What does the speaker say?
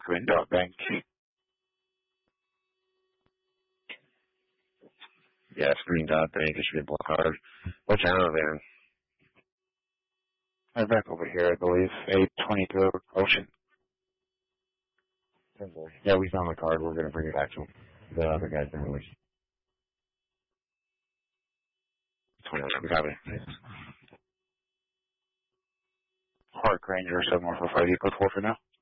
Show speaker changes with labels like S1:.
S1: Green Dot Bank.
S2: Yeah, it's Green Dot Bank. It should be block hard. What town are they in?
S1: I'm back over here, I believe. 822 Ocean.
S2: Simple. Yeah, we found the card. We're going to bring it back to him. The other guy's been released. 21. Copy.
S1: Park Ranger 7145 Eco 4 for now.